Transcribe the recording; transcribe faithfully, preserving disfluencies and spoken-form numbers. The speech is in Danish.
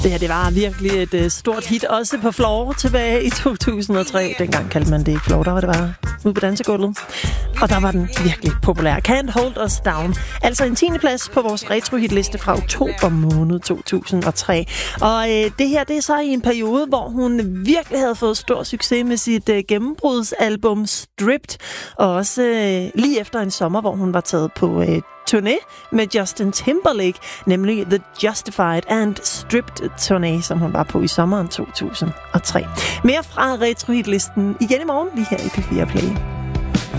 Det her, det var virkelig et uh, stort hit, også på Floor tilbage i to tusind og tre. Dengang kaldte man det ikke Floor, der var det bare ude på dansegulvet. Og der var den virkelig populær. Can't Hold Us Down. Altså en tiende plads på vores retro-hitliste fra oktober måned to tusind og tre. Og øh, det her, det er så i en periode, hvor hun virkelig havde fået stor succes med sit øh, gennembrudsalbum Stripped. Og også øh, lige efter en sommer, hvor hun var taget på øh, turné med Justin Timberlake, nemlig The Justified and Stripped Turné, som hun var på i sommeren to tusind og tre. Mere fra retro-hitlisten igen i morgen, lige her i P fire Play.